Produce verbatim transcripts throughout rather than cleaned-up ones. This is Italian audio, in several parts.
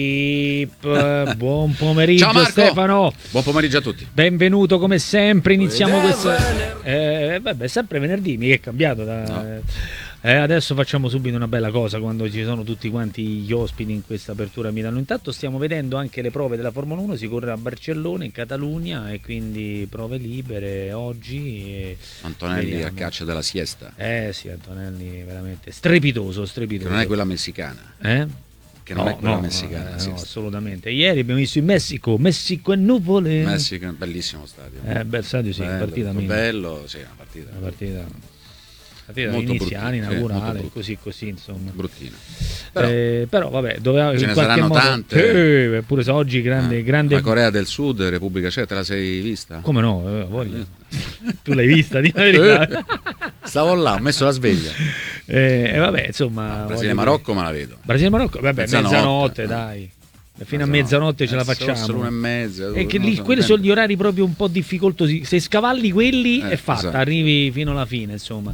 Buon pomeriggio. Ciao Marco. Stefano. Buon pomeriggio a tutti. Benvenuto come sempre. Iniziamo questo. Eh, vabbè, sempre venerdì, mica è cambiato. Da... No. Eh, adesso facciamo subito una bella cosa quando ci sono tutti quanti gli ospiti in questa apertura a Milano. Intanto stiamo vedendo anche le prove della Formula uno, si corre a Barcellona, in Catalogna, e quindi prove libere oggi. E Antonelli vediamo. A caccia della siesta. Eh sì, Antonelli veramente strepitoso, strepitoso. Che non è quella messicana. Eh? Che non no, è quella no, messicana. No, no, assolutamente. Ieri abbiamo visto in Messico, Messico e nuvole. Messico, bellissimo stadio. Eh, bel stadio, sì, bello, partita molto bello, sì, una partita. Una partita, partita molto iniziale, bruttina, inaugurale, sì, così così, insomma. Bruttina. Però, eh, però vabbè, doveva ce in ne qualche saranno modo, tante. Eh, pure se oggi grande, eh, grande. La Corea del Sud, Repubblica Ceca, te la sei vista? Come no? Eh, voglio. Tu l'hai vista, di la verità. Stavo là, ho messo la sveglia. E eh, vabbè, insomma. Brasile-Marocco me la vedo. Brasile-Marocco, vabbè, mezzanotte, mezzanotte eh. dai. Fino a mezzanotte ce la facciamo. Solo una e mezza. E che lì, quelli sono gli orari proprio un po' difficoltosi. Se scavalli quelli eh, è fatta, esatto. Arrivi fino alla fine, insomma.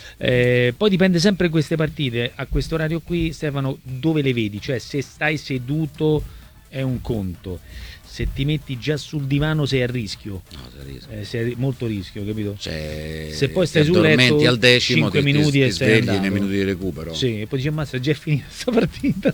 Eh, poi dipende sempre queste partite. A questo orario qui, Stefano, dove le vedi? Cioè, se stai seduto è un conto. Se ti metti già sul divano sei a rischio. No, sei a rischio. Eh, sei a molto rischio, capito? Cioè, se poi stai sul letto al decimo, cinque ti, minuti ti, e ti sei svegli nei minuti di recupero. Sì, e poi dici ammazza, già è finita questa partita.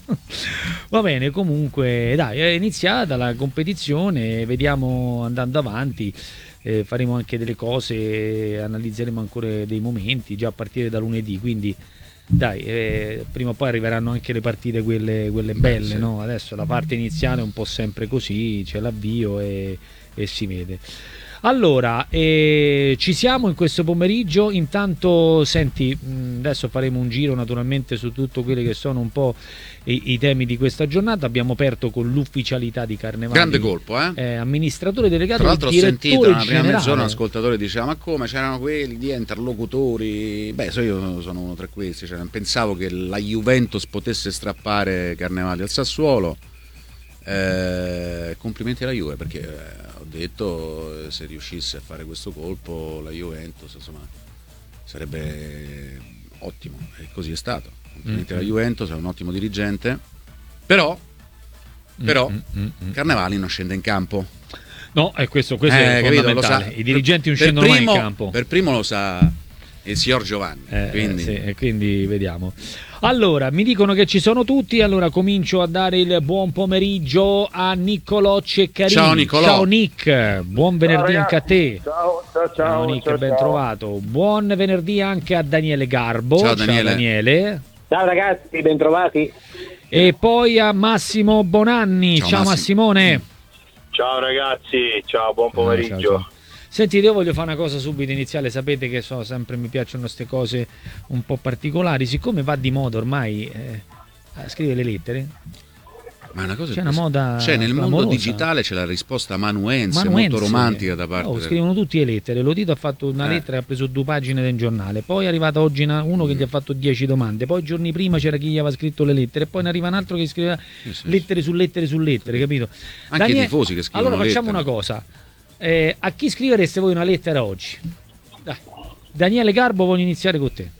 Va bene, comunque dai, è iniziata la competizione, vediamo andando avanti. Eh, faremo anche delle cose, analizzeremo ancora dei momenti già a partire da lunedì, quindi dai, eh, prima o poi arriveranno anche le partite quelle, quelle belle. Beh, sì. No? Adesso la parte iniziale è un po' sempre così, c'è l'avvio e, e si vede. Allora, eh, ci siamo in questo pomeriggio. Intanto, senti, mh, adesso faremo un giro naturalmente su tutto quelli che sono un po' i, i temi di questa giornata. Abbiamo aperto con l'ufficialità di Carnevali. Grande colpo, eh? eh amministratore delegato. Tra l'altro ho sentito nella prima mezz'ora un generale. ascoltatore diceva: ma come, c'erano quelli di interlocutori? Beh, so io sono uno tra questi, cioè, pensavo che la Juventus potesse strappare Carnevali al Sassuolo. Eh, complimenti alla Juve, perché eh, ho detto, se riuscisse a fare questo colpo la Juventus, insomma, sarebbe ottimo, e così è stato. Complimenti mm-hmm. alla Juventus, è un ottimo dirigente, però però mm-hmm. Carnevali non scende in campo. No, è questo, questo eh, è fondamentale. I dirigenti non scendono mai in campo. Per primo lo sa il signor Giovanni, eh, quindi. Sì, e quindi vediamo. Allora, mi dicono che ci sono tutti, allora comincio a dare il buon pomeriggio a Niccolò Ceccarini. Ciao Niccolò. Ciao Nick, buon venerdì anche a te. Ciao, ciao, ciao. Ciao Nick, ciao, ben ciao. trovato. Buon venerdì anche a Daniele Garbo. Ciao Daniele. Ciao Daniele. Ciao ragazzi, ben trovati. E poi a Massimo Bonanni. Ciao, ciao Massimo. Massimone. Ciao ragazzi, ciao, buon pomeriggio. Ah, ciao, ciao. Senti, io voglio fare una cosa subito iniziale, sapete che so, sempre mi piacciono queste cose un po' particolari, siccome va di moda ormai eh, a scrivere le lettere. Ma è una cosa c'è una moda cioè nel clamorosa. mondo digitale c'è la risposta amanuense, Manuense, molto romantica da parte oh, del... scrivono tutti le lettere. Lotito ha fatto una Eh. lettera e ha preso due pagine del giornale, poi è arrivata oggi una, uno che gli ha fatto dieci domande, poi giorni prima c'era chi gli aveva scritto le lettere, poi ne arriva un altro che scriveva Sì, sì, lettere su lettere su lettere, capito? Anche Daniele, i tifosi che scrivono allora facciamo lettere. una cosa, eh, a chi scrivereste voi una lettera oggi? Dai. Daniele Garbo, voglio iniziare con te.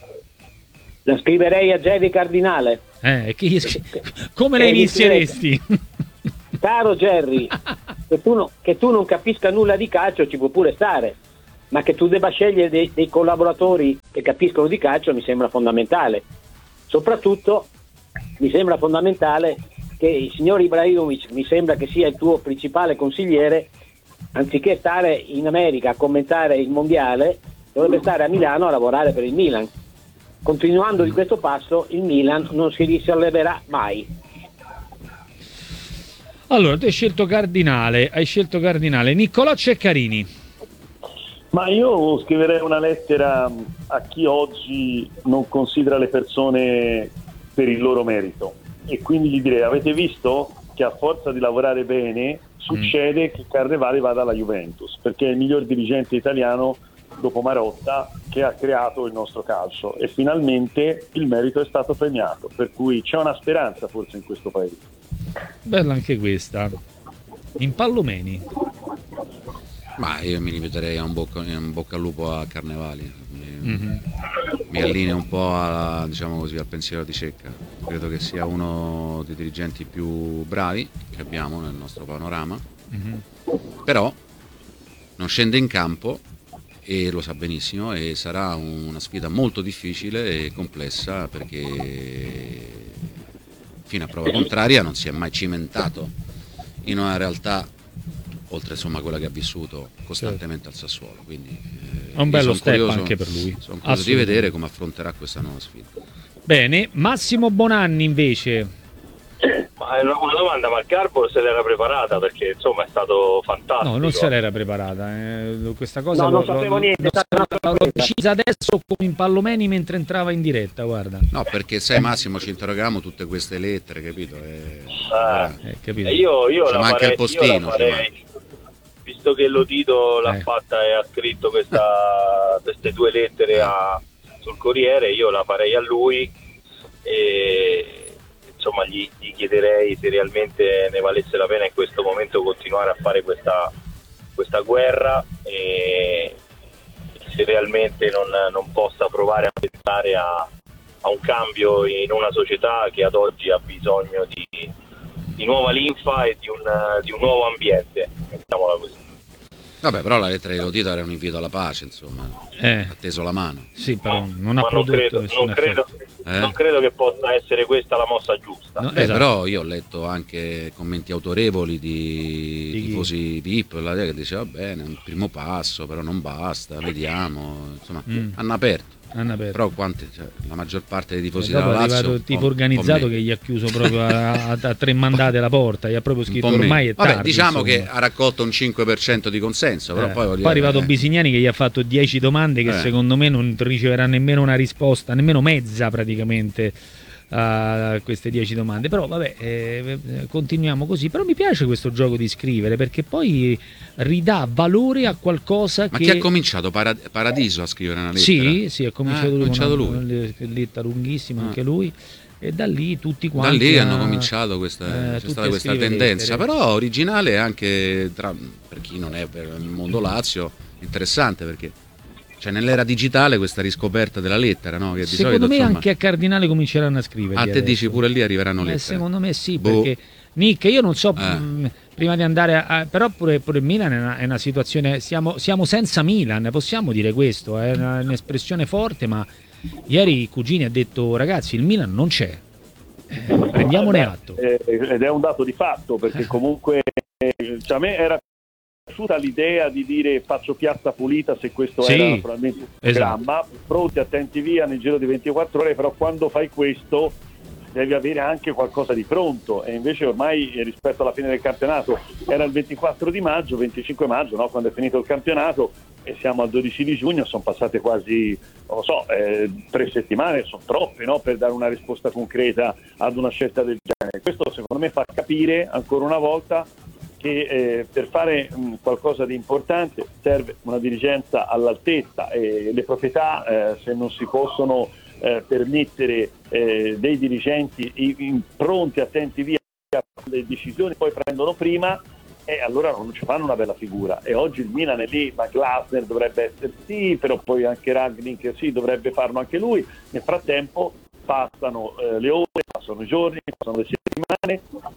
La scriverei a Jerry Cardinale. Eh, chi scri- come la inizieresti? Caro Jerry, che tu, no, che tu non capisca nulla di calcio ci può pure stare, ma che tu debba scegliere dei, dei collaboratori che capiscono di calcio mi sembra fondamentale. Soprattutto mi sembra fondamentale che il signor Ibrahimovic, mi sembra che sia il tuo principale consigliere, anziché stare in America a commentare il mondiale, dovrebbe stare a Milano a lavorare per il Milan. Continuando di questo passo, il Milan non si risolleverà mai. Allora, tu hai scelto Cardinale, hai scelto Cardinale. Niccolò Ceccarini. Ma io scriverei una lettera a chi oggi non considera le persone per il loro merito, e quindi gli direi: avete visto che a forza di lavorare bene succede mm. che Carnevali vada alla Juventus, perché è il miglior dirigente italiano dopo Marotta che ha creato il nostro calcio, e finalmente il merito è stato premiato, per cui c'è una speranza forse in questo paese. Bella anche questa. In Pallomeni. Ma io mi limiterei a un bocca, un bocca al lupo a Carnevali. Mm-hmm. mi allineo un po' alla, diciamo così, al pensiero di Cecca. Credo che sia uno dei dirigenti più bravi che abbiamo nel nostro panorama, mm-hmm. però non scende in campo e lo sa benissimo, e sarà una sfida molto difficile e complessa, perché fino a prova contraria non si è mai cimentato in una realtà, oltre insomma a quella che ha vissuto costantemente al Sassuolo, quindi eh, è un bello step curioso, anche per lui. Sono curioso di vedere come affronterà questa nuova sfida. Bene, Massimo Bonanni invece. Ma è una domanda, ma il Garbo se l'era preparata, perché insomma è stato fantastico. No, non se l'era preparata, eh, questa cosa no, lo, non sapevo lo, niente, lo, l'ho l'ho decisa adesso come in Pallomeni mentre entrava in diretta, guarda. No, perché sai Massimo, ci interroghiamo tutte queste lettere, capito? E, eh, eh, capito? Io, io Ci la manca farei, il postino, io la farei, visto che Lotito l'ha Eh. fatta e ha scritto questa, queste due lettere a, sul Corriere, io la farei a lui e insomma gli, gli chiederei se realmente ne valesse la pena in questo momento continuare a fare questa, questa guerra, e se realmente non, non possa provare a pensare a, a un cambio in una società che ad oggi ha bisogno di, di nuova linfa e di un, di un nuovo ambiente, mettiamola così. Vabbè, però la lettera di Lotito era un invito alla pace, insomma, Eh. ha teso la mano. Sì, però No, non ha ma prodotto credo, nessun non credo, effetto. Eh? non credo che possa essere questa la mossa giusta. No, Beh, esatto. però io ho letto anche commenti autorevoli di, Di chi? tifosi V I P, la che diceva bene, è un primo passo, però non basta, vediamo, insomma, Mm. hanno aperto. Hanno aperto. Però quanti, cioè, la maggior parte dei tifosi E dopo della è Lazio, arrivato il un tipo po'- un organizzato po' che meno. gli ha chiuso proprio a, a- a tre mandate la porta, gli ha proprio Un scritto po' meno. ormai è tardi. Vabbè, diciamo insomma. che ha raccolto un cinque per cento di consenso, però Eh, poi, poi è arrivato eh, Bisignani che gli ha fatto dieci domande che Eh. secondo me non riceverà nemmeno una risposta, nemmeno mezza praticamente a queste dieci domande. Però vabbè, eh, continuiamo così. Però mi piace questo gioco di scrivere, perché poi ridà valore a qualcosa Ma che... chi ha cominciato? Parad- Paradiso a scrivere una lettera? Sì, sì, ha cominciato Ah, lui, cominciato con lui. una letta lunghissima Ah. anche lui, e da lì tutti Da quanti lì a- hanno cominciato questa, eh, c'è tutti stata a questa scrivere tendenza, lettere. però originale anche tra, per chi non è per il mondo Lazio, interessante, perché cioè, nell'era digitale questa riscoperta della lettera, no? Che di Secondo solito, me insomma, anche a Cardinale cominceranno a scrivere. ah, te dici pure lì arriveranno Eh, lettere. secondo me sì, Boh. perché Nick, io non so, Eh. mh, prima di andare a, a- però pure, pure il Milan è una, è una situazione, siamo, siamo senza Milan, possiamo dire questo, è una- un'espressione forte, ma ieri Cugini ha detto ragazzi il Milan non c'è, eh, prendiamone atto. Eh, ed è un dato di fatto, perché comunque eh, cioè, a me era piaciuta l'idea di dire faccio piazza pulita, se questo Sì, era naturalmente il esatto. programma, pronti, attenti via nel giro di ventiquattro ore, però quando fai questo devi avere anche qualcosa di pronto, e invece ormai eh, rispetto alla fine del campionato era il ventiquattro di maggio, venticinque maggio, no? Quando è finito il campionato, e siamo al dodici di giugno, sono passate quasi, non lo so, eh, tre settimane, sono troppe, no? Per dare una risposta concreta ad una scelta del genere. Questo secondo me fa capire ancora una volta che eh, per fare mh, qualcosa di importante serve una dirigenza all'altezza, e le proprietà eh, se non si possono eh, permettere eh, dei dirigenti in- in- pronti, attenti via, le decisioni poi prendono prima, e allora non ci fanno una bella figura. E oggi il Milan è lì, ma Glasner dovrebbe essere sì, però poi anche Rangnick sì, dovrebbe farlo anche lui. Nel frattempo passano eh, le ore, passano i giorni, passano le settimane.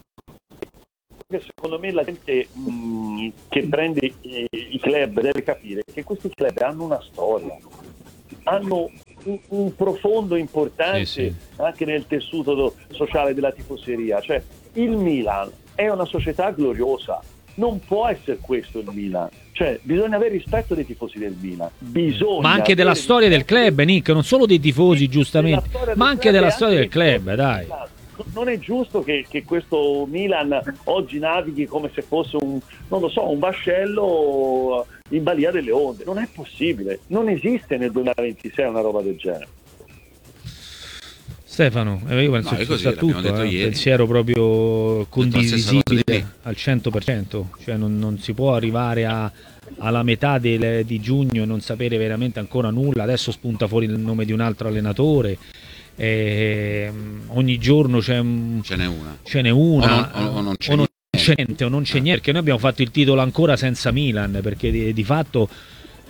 Secondo me la gente mh, che prende i, i club deve capire che questi club hanno una storia, hanno un, un profondo importante Sì, sì. anche nel tessuto do- sociale della tifoseria. Cioè il Milan è una società gloriosa, non può essere questo il Milan, cioè bisogna avere rispetto dei tifosi del Milan, bisogna Ma anche della avere storia del rispetto club, Nick, non solo dei tifosi della giustamente, storia ma del anche club della e storia del dei tifosi club, del dai. Milan. Non è giusto che, che questo Milan oggi navighi come se fosse un, non lo so, un vascello in balia delle onde. Non è possibile, non esiste nel duemilaventisei una roba del genere. Stefano, eh, io penso No, è che così, sia l'abbiamo tutto, detto eh, un ieri. pensiero proprio la stessa cosa di condivisibile me. al cento per cento, cioè non, non si può arrivare a- alla metà del- di giugno e non sapere veramente ancora nulla. Adesso spunta fuori il nome di un altro allenatore, e, mm, ogni giorno c'è un- Ce n'è una. ce n'è una O non- o- o non c'è o non niente. c'è niente o non c'è niente, perché noi abbiamo fatto il titolo ancora senza Milan, perché di, di fatto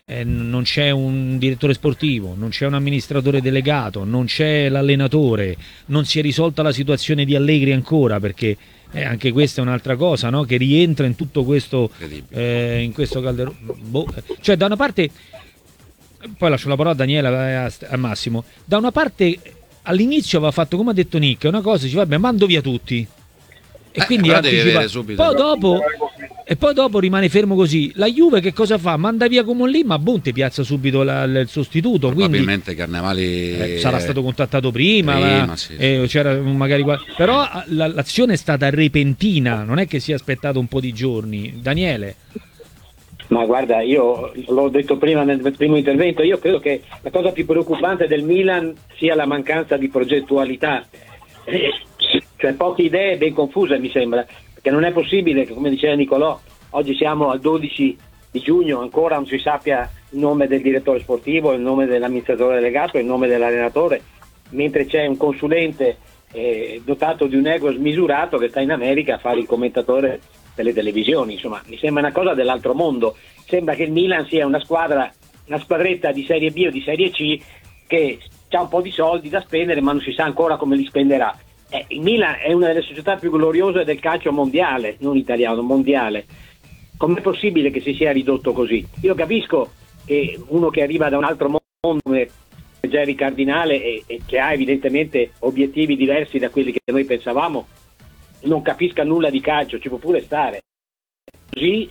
eh, non c'è un direttore sportivo, non c'è un amministratore delegato, non c'è l'allenatore, non si è risolta la situazione di Allegri ancora, perché eh, anche questa è un'altra cosa, no? Che rientra in tutto questo, eh, in questo calderone. Boh. Cioè, da una parte, poi lascio la parola a Daniela, a Massimo, da una parte all'inizio aveva fatto, come ha detto Nick, una cosa, dice vabbè, mando via tutti. E eh, quindi anticipa... poi dopo e poi dopo rimane fermo così. La Juve che cosa fa? Manda via come lì, ma boom, ti piazza subito la, il sostituto. Probabilmente quindi, Carnevali eh, sarà stato contattato prima, prima ma, sì, eh, c'era magari qua... però la, l'azione è stata repentina, non è che si è aspettato un po' di giorni. Daniele. Ma guarda, io l'ho detto prima nel primo intervento, io credo che la cosa più preoccupante del Milan sia la mancanza di progettualità. Eh, cioè poche idee ben confuse, mi sembra, perché non è possibile che, come diceva Nicolò, oggi siamo al dodici di giugno, ancora non si sappia il nome del direttore sportivo, il nome dell'amministratore delegato, il nome dell'allenatore, mentre c'è un consulente eh, dotato di un ego smisurato che sta in America a fare il commentatore delle televisioni. Insomma, mi sembra una cosa dell'altro mondo. Sembra che il Milan sia una squadra, una squadretta di Serie B o di Serie C che ha un po' di soldi da spendere, ma non si sa ancora come li spenderà. Eh, il Milan è una delle società più gloriose del calcio mondiale, non italiano, mondiale. Com'è possibile che si sia ridotto così? Io capisco che uno che arriva da un altro mondo come Jerry Cardinale e, e che ha evidentemente obiettivi diversi da quelli che noi pensavamo, non capisca nulla di calcio, ci può pure stare. Così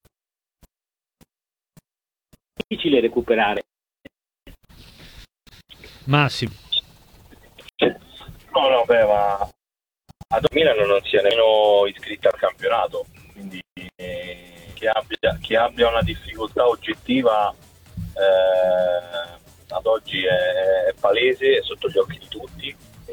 è difficile recuperare. Massimo. No, no, beh, ma ad Milan non si è nemmeno iscritta al campionato, quindi eh, che, abbia, che abbia una difficoltà oggettiva eh, ad oggi è, è palese, è sotto gli occhi di tutti,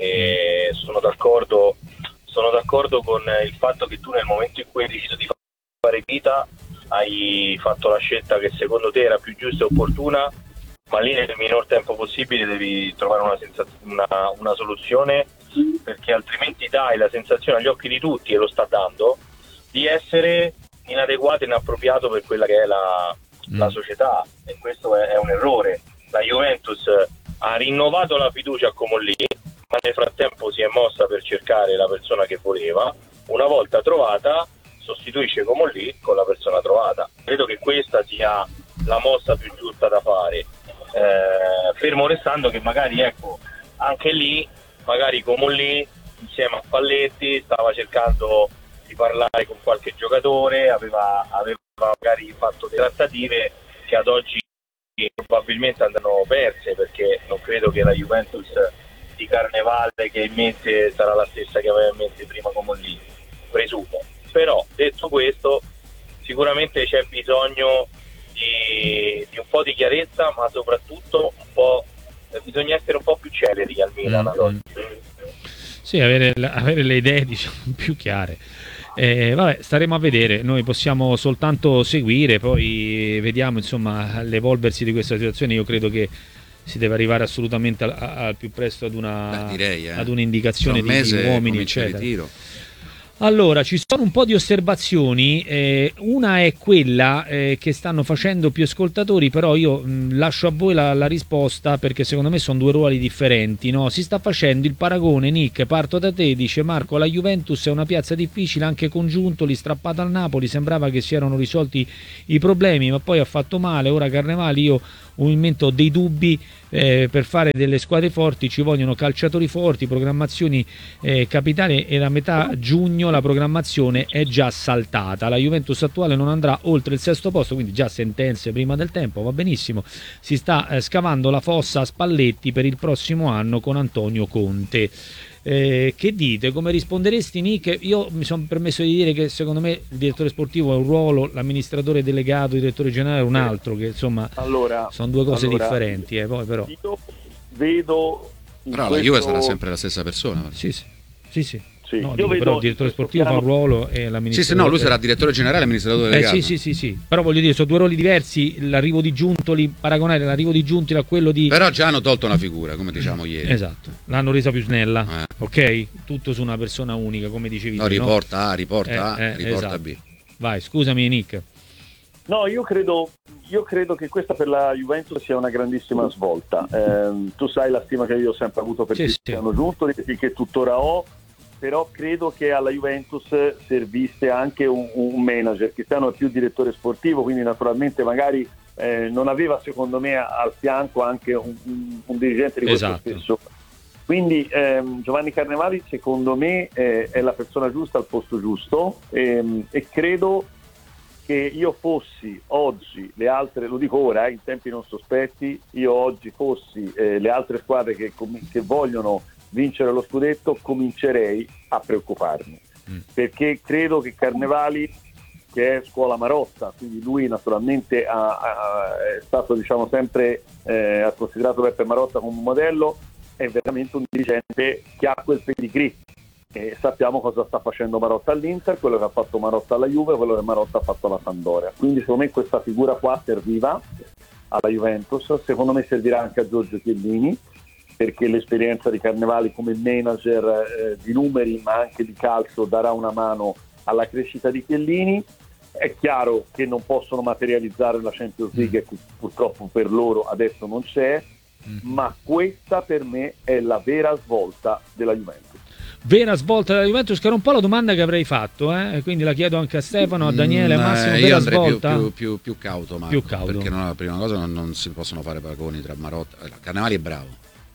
e sono d'accordo, sono d'accordo con il fatto che tu nel momento in cui hai deciso di fare vita hai fatto la scelta che secondo te era più giusta e opportuna, ma lì nel minor tempo possibile devi trovare una, sensaz- una, una soluzione, perché altrimenti dai la sensazione agli occhi di tutti, e lo sta dando, di essere inadeguato e inappropriato per quella che è la, mm. la società, e questo è, è un errore. La Juventus ha rinnovato la fiducia a Comolli, ma nel frattempo si è mossa per cercare la persona che voleva. Una volta trovata sostituisce Comolli con la persona trovata. Credo che questa sia la mossa più giusta da fare. Eh, fermo restando che magari, ecco, anche lì magari Comolli insieme a Spalletti stava cercando di parlare con qualche giocatore, aveva, aveva magari fatto delle trattative che ad oggi probabilmente andranno perse, perché non credo che la Juventus di Carnevale che in mente sarà la stessa che aveva in mente prima Comolli, presumo. Però detto questo, sicuramente c'è bisogno Di, di un po' di chiarezza, ma soprattutto un po' eh, bisogna essere un po' più celeri al Milan. Mm-hmm. Sì, avere, avere le idee, diciamo, più chiare. Eh, vabbè, staremo a vedere, noi possiamo soltanto seguire, poi vediamo insomma l'evolversi di questa situazione. Io credo che si deve arrivare assolutamente al, al più presto ad una Beh, direi, eh. ad un'indicazione di, di uomini, eccetera. Ritiro. Allora, ci sono un po' di osservazioni, eh, una è quella eh, che stanno facendo più ascoltatori, però io mh, lascio a voi la, la risposta, perché secondo me sono due ruoli differenti, no? Si sta facendo il paragone, Nick, parto da te, dice Marco, la Juventus è una piazza difficile, anche congiunto, li strappata al Napoli, sembrava che si erano risolti i problemi, ma poi ha fatto male, ora Carnevali, io ovviamente ho dei dubbi, eh, per fare delle squadre forti ci vogliono calciatori forti, programmazioni eh, capitali, e da metà giugno la programmazione è già saltata, la Juventus attuale non andrà oltre il sesto posto, quindi già sentenze prima del tempo, va benissimo, si sta eh, scavando la fossa a Spalletti per il prossimo anno con Antonio Conte. Eh, che dite? Come risponderesti, Nick? Io mi sono permesso di dire che secondo me il direttore sportivo è un ruolo, l'amministratore delegato, il direttore generale è un altro, che insomma allora, sono due cose allora, differenti, eh, poi però io vedo però questo... la Juve sarà sempre la stessa persona. sì sì sì, sì. Sì, no, io dico, vedo però il direttore sportivo fa un ruolo e l'amministratore. Sì, sì, no, lui sarà direttore generale e amministratore delegato. Eh, sì, sì, sì, sì. Però voglio dire, sono due ruoli diversi. L'arrivo di Giuntoli, paragonare l'arrivo di Giuntoli a quello di. Però già hanno tolto una figura, come diciamo ieri. Esatto, l'hanno resa più snella. Eh. Ok? Tutto su una persona unica, come dicevi. No, tu, riporta no? A, riporta eh, A, eh, riporta esatto. B. Vai, scusami, Nick. No, io credo, io credo che questa per la Juventus sia una grandissima svolta. Eh, tu sai la stima che io ho sempre avuto per sì, Cristiano sì. Giuntoli, che tuttora ho, però credo che alla Juventus servisse anche un, un manager. Cristiano è più direttore sportivo, quindi naturalmente magari eh, non aveva secondo me al fianco anche un, un, un dirigente di questo esatto. stesso. Quindi ehm, Giovanni Carnevali secondo me eh, è la persona giusta al posto giusto, ehm, e credo che io fossi oggi le altre, lo dico ora eh, in tempi non sospetti, io oggi fossi eh, le altre squadre che, che vogliono vincere lo scudetto, comincerei a preoccuparmi, mm. perché credo che Carnevali, che è scuola Marotta, quindi lui naturalmente ha, ha, è stato diciamo sempre eh, ha considerato Beppe Marotta come un modello, è veramente un dirigente che ha quel pedigree. E sappiamo cosa sta facendo Marotta all'Inter, quello che ha fatto Marotta alla Juve, quello che Marotta ha fatto alla Sampdoria. Quindi secondo me questa figura qua serviva alla Juventus, secondo me servirà anche a Giorgio Chiellini, perché l'esperienza di Carnevali come manager eh, di numeri ma anche di calcio darà una mano alla crescita di Chiellini. È chiaro che non possono materializzare la Champions League, che purtroppo per loro adesso non c'è, mm. ma questa per me è la vera svolta della Juventus. Vera svolta della Juventus, che era un po' la domanda che avrei fatto, eh? Quindi la chiedo anche a Stefano, a Daniele, a Massimo. Mm, vera io andrei svolta? Più, più, più, più cauto, Marco, più cauto. Perché no, la prima cosa non, non si possono fare paragoni tra Marotta. Carnevali è bravo,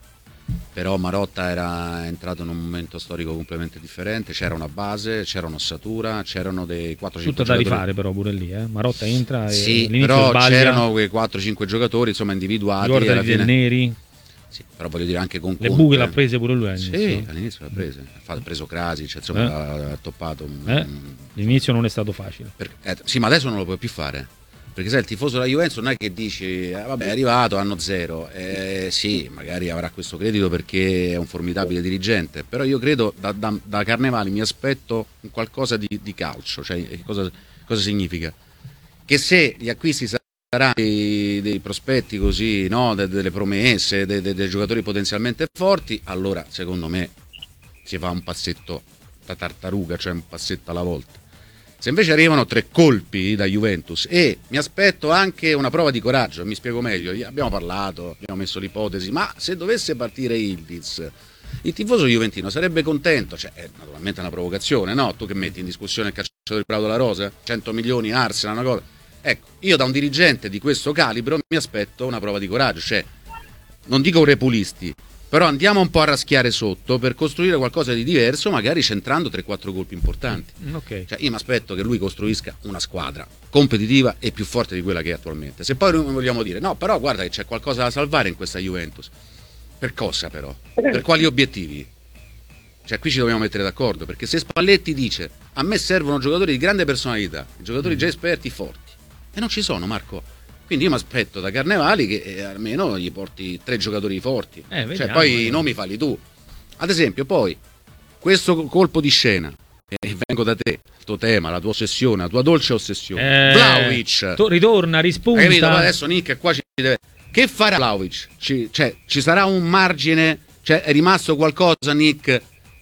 però Marotta era entrato in un momento storico completamente differente, c'era una base, c'era un'ossatura, c'erano dei quattro cinque tutto da giocatori. rifare però pure lì, eh? Marotta entra e sì, all'inizio però sbaglia. C'erano quei quattro cinque giocatori insomma individuati, Ricorda alla fine... del Neri. Sì, però voglio dire anche con le Conte. buche l'ha prese pure lui all'inizio. Sì, all'inizio l'ha prese, ha preso Krasic, insomma eh? l'ha, l'ha toppato. Eh? L'inizio non è stato facile. Per, eh, sì, ma adesso non lo puoi più fare. Perché sai, il tifoso della Juventus non è che dici eh, vabbè è arrivato, anno zero, eh, sì, magari avrà questo credito perché è un formidabile dirigente, però io credo da, da, da Carnevali mi aspetto qualcosa di, di calcio, cioè cosa, cosa significa? Che se gli acquisti saranno dei, dei prospetti così, no, de, delle promesse, dei, de, dei giocatori potenzialmente forti, allora secondo me si fa un passetto da tartaruga, cioè un passetto alla volta. Se invece arrivano tre colpi da Juventus e mi aspetto anche una prova di coraggio, mi spiego meglio, abbiamo parlato, abbiamo messo l'ipotesi, ma se dovesse partire Yildiz, il tifoso juventino sarebbe contento, cioè è naturalmente una provocazione, no? Tu che metti in discussione il calciatore Prado della Rosa, cento milioni, Arsenal, una cosa. Ecco, io da un dirigente di questo calibro mi aspetto una prova di coraggio, cioè non dico repulisti, però andiamo un po' a raschiare sotto per costruire qualcosa di diverso, magari centrando tre quattro colpi importanti. Okay. Cioè, io mi aspetto che lui costruisca una squadra competitiva e più forte di quella che è attualmente. Se poi noi vogliamo dire no, però guarda che c'è qualcosa da salvare in questa Juventus. Per cosa però? Per quali obiettivi? Cioè qui ci dobbiamo mettere d'accordo, perché se Spalletti dice a me servono giocatori di grande personalità, giocatori mm. già esperti, forti, e non ci sono, Marco. Quindi io mi aspetto da Carnevali che eh, almeno gli porti tre giocatori forti, eh, vediamo, cioè poi i nomi falli tu. Ad esempio poi questo colpo di scena, e eh, vengo da te, il tuo tema, la tua ossessione, la tua dolce ossessione, eh, Vlahovic to- ritorna, rispunta. Hai capito? Adesso Nick qua ci deve... Che farà Vlahovic? Ci, cioè, ci sarà un margine, cioè è rimasto qualcosa, Nick,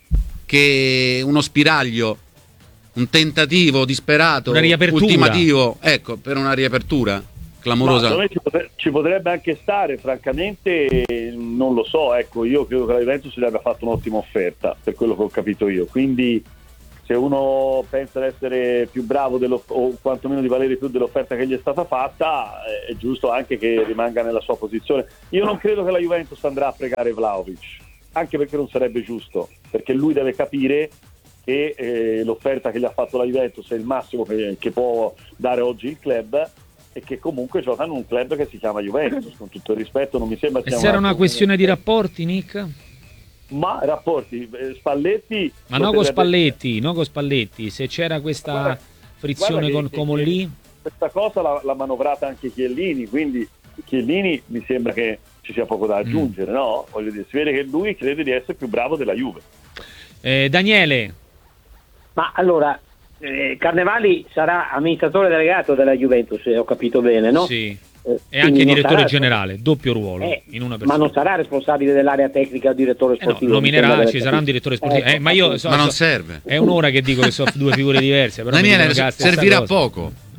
che uno spiraglio, un tentativo disperato, una riapertura, ultimativo, ecco, per una riapertura clamorosa. Ma ci, potrebbe, ci potrebbe anche stare, francamente non lo so, ecco, io credo che la Juventus gli abbia fatto un'ottima offerta, per quello che ho capito io, quindi se uno pensa di essere più bravo dello, o quantomeno di valere più dell'offerta che gli è stata fatta, è giusto anche che rimanga nella sua posizione. Io non credo che la Juventus andrà a pregare Vlahovic, anche perché non sarebbe giusto, perché lui deve capire che eh, l'offerta che gli ha fatto la Juventus è il massimo che, che può dare oggi il club, e che comunque giocano in un club che si chiama Juventus, con tutto il rispetto non mi sembra sia. E se era una questione di rapporti, Nick? Ma rapporti, Spalletti... Ma no con Spalletti, no con Spalletti, se c'era questa guarda, frizione guarda con Comolli... Questa cosa l'ha, l'ha manovrata anche Chiellini, quindi Chiellini mi sembra che ci sia poco da aggiungere, mm. no? Voglio dire, si vede che lui crede di essere più bravo della Juve. Eh, Daniele? Ma allora... Eh, Carnevali sarà amministratore delegato della Juventus, se ho capito bene, no? Sì. Eh, e anche direttore sarà... generale, doppio ruolo eh, in una persona. Ma non sarà responsabile dell'area tecnica o direttore sportivo? Eh no, nominerà, ci sarà un direttore sportivo. Eh, eh, ma io so, ma non so, serve. È un'ora che dico che sono due figure diverse. Però Daniele, servirà cosa. poco. Ah.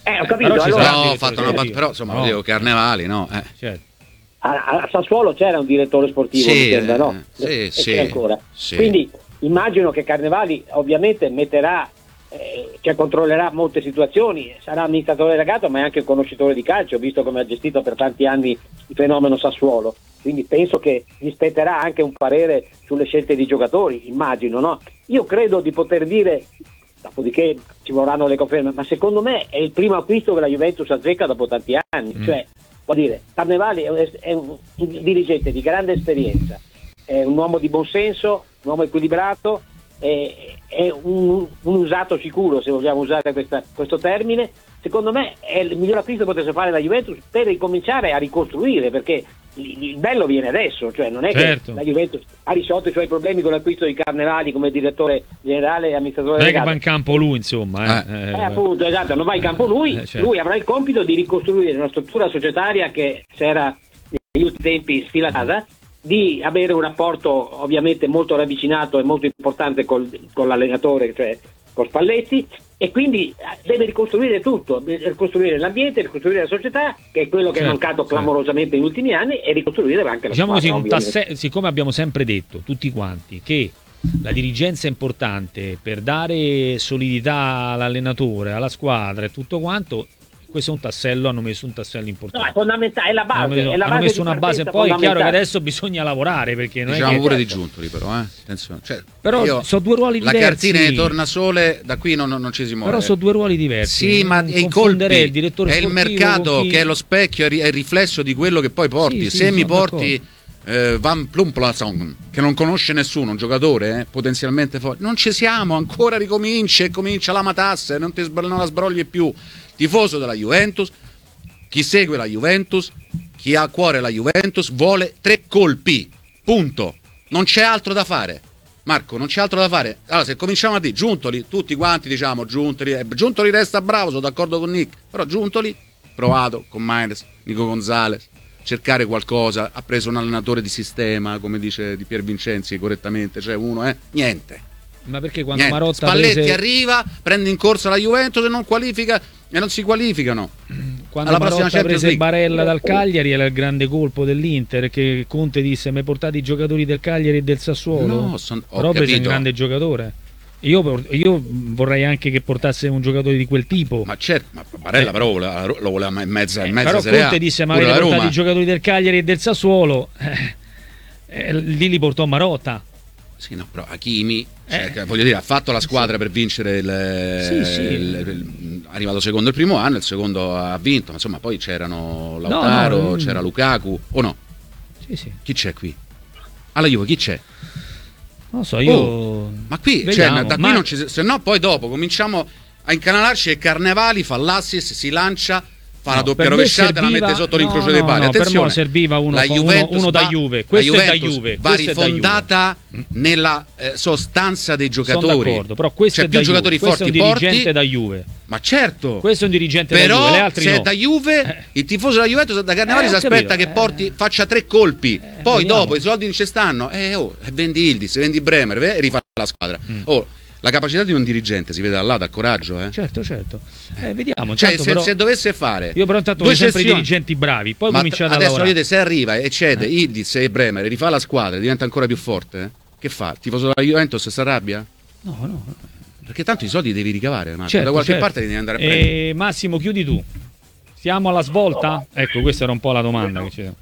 Eh, ho capito. Però ci Allora, sarà No, ho direttore fatto una bat- sportivo. però insomma, No. dico Carnevali, no? Eh. Certo. a, a Sassuolo c'era un direttore sportivo, Sì, mi sembra, no? eh, E sì, c'è sì, ancora. sì. Quindi immagino che Carnevali ovviamente metterà, eh, cioè controllerà molte situazioni, sarà amministratore delegato ma è anche un conoscitore di calcio, visto come ha gestito per tanti anni il fenomeno Sassuolo. Quindi penso che gli spetterà anche un parere sulle scelte di giocatori, immagino, no? Io credo di poter dire, dopodiché ci vorranno le conferme, ma secondo me è il primo acquisto che la Juventus azzecca dopo tanti anni. Mm. Cioè, vuol dire, Carnevali è un, è un dirigente di grande esperienza, è un uomo di buon senso, un uomo equilibrato, è, è un, un usato sicuro, se vogliamo usare questa, questo termine. Secondo me è il miglior acquisto che potesse fare la Juventus per ricominciare a ricostruire, perché il, il bello viene adesso, cioè non è Certo. che la Juventus ha risolto i suoi problemi con l'acquisto di Carnevali come direttore generale e amministratore Non è che delegato. va in campo lui, insomma. Eh. Eh, Eh, appunto, esatto, non va in campo lui, Eh, certo. lui avrà il compito di ricostruire una struttura societaria che si era negli ultimi tempi sfilata, di avere un rapporto ovviamente molto ravvicinato e molto importante col, con l'allenatore, cioè con Spalletti, e quindi deve ricostruire tutto, deve ricostruire l'ambiente, ricostruire la società, che è quello che Certo, è mancato certo. clamorosamente negli ultimi anni, e ricostruire anche la Diciamo così, squadra, un ovviamente. tasse- siccome abbiamo sempre detto, tutti quanti, che la dirigenza è importante per dare solidità all'allenatore, alla squadra e tutto quanto, questo è un tassello, hanno messo un tassello No, è importante. fondamentale, è la base, hanno messo, è la hanno base messo di una base, partenza poi è chiaro che fondamentale. adesso bisogna lavorare, perché non Diciamo è che... pure di Giuntoli, però, eh. Attenzione. Cioè, Però io- sono due ruoli la diversi. cartina di Tornasole, da qui non, non ci si muove. Però sono due ruoli diversi. Sì, ma Non è i colpi, confonderei il direttore è il sportivo mercato con chi- che è lo specchio, è ri- è il riflesso di quello che poi porti. Sì, sì, Se mi sono porti eh, Van Plumplason, che non conosce nessuno, un giocatore eh, potenzialmente forte, non ci siamo, ancora ricomincia e comincia la matassa, non, ti sbro- non la sbrogli più. Tifoso della Juventus, chi segue la Juventus, chi ha a cuore la Juventus, vuole tre colpi, punto. Non c'è altro da fare. Marco, non c'è altro da fare. Allora, se cominciamo a dire Giuntoli, tutti quanti diciamo Giuntoli, eh, Giuntoli resta bravo, sono d'accordo con Nick, però Giuntoli, provato con Maines, Nico Gonzalez, cercare qualcosa, ha preso un allenatore di sistema, come dice Di Pier Vincenzi correttamente, cioè uno, eh, niente. Ma perché quando niente. Marotta Spalletti prese... arriva, prende in corsa la Juventus e non qualifica e non si qualificano. Quando alla prossima Marotta Champions prese League. Barella dal Cagliari era il grande colpo dell'Inter, che Conte disse: mi portate i giocatori del Cagliari e del Sassuolo. No, son- ho però prese un capito. grande giocatore. Io, io vorrei anche che portasse un giocatore di quel tipo. Ma certo, ma Barella però voleva- lo voleva in mezza, in Eh, mezza però Serie A. Conte disse: ma Pure avete la portato Roma. i giocatori del Cagliari e del Sassuolo. Eh, eh, lì li portò Marotta. Sì, no, però Hakimi, cioè, Eh. che, voglio dire, ha fatto la squadra per vincere il, Sì, sì. il- il- è arrivato secondo il primo anno, il secondo ha vinto, ma insomma poi c'erano Lautaro, no, mm. c'era Lukaku, o no? Sì, sì. Chi c'è qui? Alla Juve chi c'è? Non lo so, io. Oh, ma qui, Vediamo, cioè, da qui ma- non ci, se no poi dopo cominciamo a incanalarci e Carnevali fa l'assist, si lancia, fa la No, doppia per me rovesciata e la serviva- mette sotto no, l'incrocio no, dei pali. no, per Attenzione, me serviva uno- la uno- Juventus uno da va- Juve. la Questo è da Juventus Juve, va questo è da Juve. rifondata nella eh, sostanza dei giocatori. d'accordo, però questo C'è è più da giocatori Juve. Questo forti è un dirigente porti, da Juve. ma certo. Questo è un dirigente da Però Juve, le altre se no. è da Juve, Eh. il tifoso della Juventus da Carnevali Eh, si ho aspetta capito, che eh. porti, faccia tre colpi. Poi vediamo. dopo i soldi non ci stanno, eh, oh, vendi Ildiz, vendi Bremer, ve- e rifà la squadra. Mm. Oh, la capacità di un dirigente si vede da là, dal coraggio, eh. Certo, certo. Eh, vediamo. Cioè, intanto se, però- se dovesse fare Io però intanto due voglio sempre i sessioni- dirigenti bravi, poi ma cominciate a adesso lavorare. vedete, se arriva e cede Eh. Ildiz e Bremer e rifà la squadra e diventa ancora più forte, eh? Che fa? Il tifoso della Juventus si arrabbia? No, no. Perché tanto i soldi devi ricavare, Marco. Certo, da qualche certo. parte li devi andare a prendere. E Massimo, chiudi tu. Siamo alla svolta? Ecco, questa era un po' la domanda che c'era.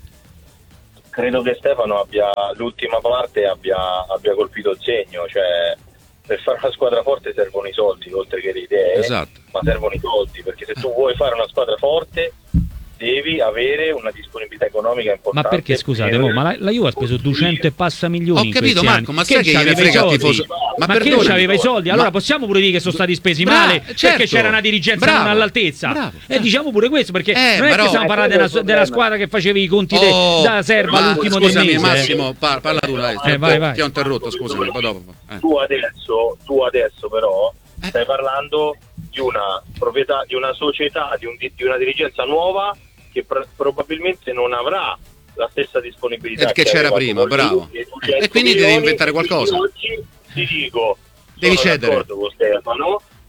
Credo che Stefano abbia l'ultima parte abbia, abbia colpito il segno, cioè per fare una squadra forte servono i soldi oltre che le idee, Esatto. ma servono i soldi, perché se tu vuoi fare una squadra forte devi avere una disponibilità economica Ma importante. perché scusate, per- mo, ma la, la Juve ha speso duecento e passa milioni Ho in capito, questi Marco, anni. ma sai che gliene c'aveva i frega il soldi? tifoso? Ma, Ma che perdonami. c'aveva i soldi? Allora Ma- possiamo pure dire che sono stati spesi Bra- male certo. perché c'era una dirigenza Bravo. non all'altezza. Bravo. E diciamo pure questo, perché Eh, non è però- che stiamo Eh, parlando quello è della, il della problema. squadra che facevi i conti de- Oh, da serva ma all'ultimo del scusami, mese. Massimo, par- parla tu, dai. Eh, vai, vai. Ti ho interrotto, scusami, poi dopo. Eh. Tu adesso, tu adesso però Eh. stai parlando di una proprietà, di una società, di, un, di una dirigenza nuova che pr- probabilmente non avrà la stessa disponibilità Perché che c'era aveva prima, con bravo. lui, Eh, duecento e quindi devi milioni, inventare e qualcosa. quindi Oggi ti dico, Devi sono cedere. d'accordo con Stefano,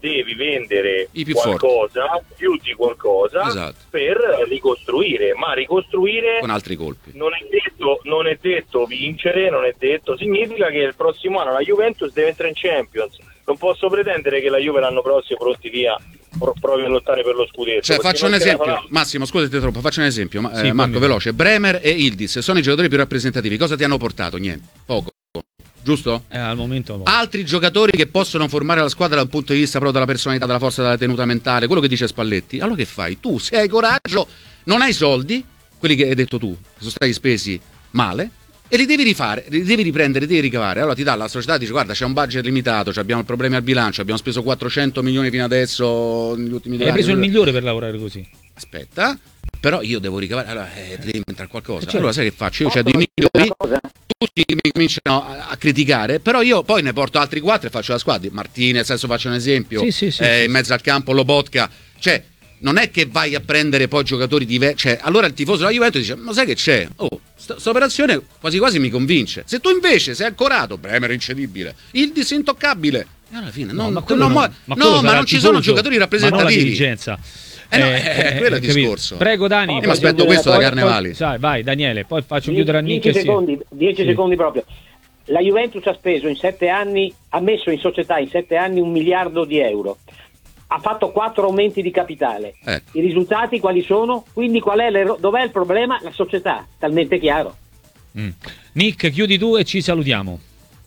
devi vendere I più qualcosa, forti. più di qualcosa, Esatto. per ricostruire, ma ricostruire Con altri colpi. non è detto, non è detto vincere, non è detto, significa che il prossimo anno la Juventus deve entrare in Champions. Non posso pretendere che la Juve l'anno prossimo pronti via pro- provi a lottare per lo scudetto. Cioè, perché faccio un non ce la esempio, farà. Massimo, scusate troppo, faccio un esempio, ma, Sì, eh, Marco, quindi- veloce. Bremer e Yildiz sono i giocatori più rappresentativi. Cosa ti hanno portato? Niente, poco. Giusto? Eh, al momento no. Altri giocatori che possono formare la squadra dal punto di vista proprio della personalità, della forza, della tenuta mentale, quello che dice Spalletti. Allora che fai? Tu, se hai coraggio, non hai soldi, quelli che hai detto tu, che sono stati spesi male, e li devi rifare, li devi riprendere, li devi ricavare. Allora ti dà la società, dice guarda, c'è un budget limitato, abbiamo problemi al bilancio, abbiamo speso quattrocento milioni fino adesso negli ultimi due Hai anni. preso il migliore per lavorare così. Aspetta, però io devo ricavare, allora eh, devi inventare qualcosa. certo. Allora sai che faccio? Io c'ho Posso dei dire migliori, una cosa? tutti mi cominciano a, a criticare, però io poi ne porto altri quattro e faccio la squadra. Martinez, adesso faccio un esempio, Sì, sì, sì, eh, sì, in mezzo al campo Lobotka, cioè non è che vai a prendere poi giocatori diversi, cioè allora il tifoso della Juventus dice ma sai che c'è? Oh, questa operazione quasi quasi mi convince. Se tu invece sei ancorato, Bremer incedibile, il disintoccabile, e alla fine non, ma no, quello no, non- ma, ma quello no, sarà ma il non ci sono tifoso, giocatori ma non la rappresentativi. dirigenza. Eh no, eh, quello è il capito? discorso. Prego Dani. Io Io mi Posso aspetto aggiungere questo da una poi- Carnevali. poi- sai, vai Daniele, poi faccio Die- chiudere a Nick. e dieci sì. secondi, dieci Sì. secondi proprio. La Juventus ha speso in sette anni, ha messo in società in sette anni un miliardo di euro. Ha fatto quattro aumenti di capitale. Ecco. I risultati quali sono? Quindi qual è l'erro- dov'è il problema? La società, talmente chiaro. Mm. Nick, chiudi tu e ci salutiamo.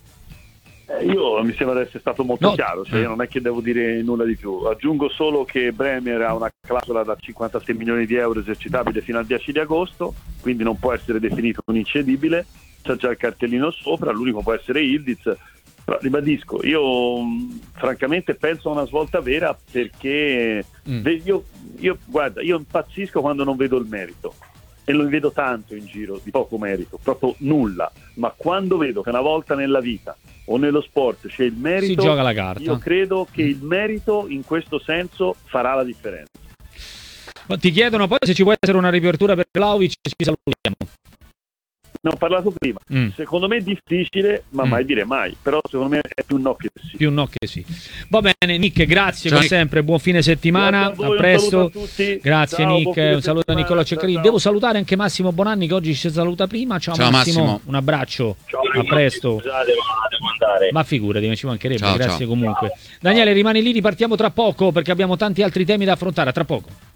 Eh, Io mi sembra di essere stato molto No. chiaro, cioè Eh. io non è che devo dire nulla di più. Aggiungo solo che Bremer ha una clausola da cinquantasei milioni di euro esercitabile fino al dieci di agosto, quindi non può essere definito un incedibile, c'è già il cartellino sopra, l'unico può essere Yildiz. Però ribadisco, io mh, francamente penso a una svolta vera perché Mm. ve- io, io guarda, io impazzisco quando non vedo il merito. E lo vedo tanto in giro, di poco merito, proprio nulla. Ma quando vedo che una volta nella vita o nello sport c'è il merito, Si gioca la carta. io credo che il merito in questo senso farà la differenza. Ma ti chiedono poi se ci può essere una riapertura per Vlahovic, ci salutiamo. Ne ho parlato prima. Mm. Secondo me è difficile, ma Mm. mai dire mai. Però secondo me è più no che sì. Più no che sì. Va bene Nick, grazie Ciao, come Nick. sempre, buon fine settimana, Grazie a voi, a un presto. saluto a tutti. Grazie Ciao, buon Nick, fine un saluto a settimana. Nicola Ciao, Ceccarini. ciao. Devo salutare anche Massimo Bonanni che oggi ci saluta prima. Ciao, Ciao, Massimo, Massimo. un abbraccio. Ciao, A ragazzi, presto. Scusate, ma devo andare. Ma figurati, ci mancherebbe, Ciao, grazie ciao. comunque. Daniele rimani lì, ripartiamo tra poco perché abbiamo tanti altri temi da affrontare, a tra poco.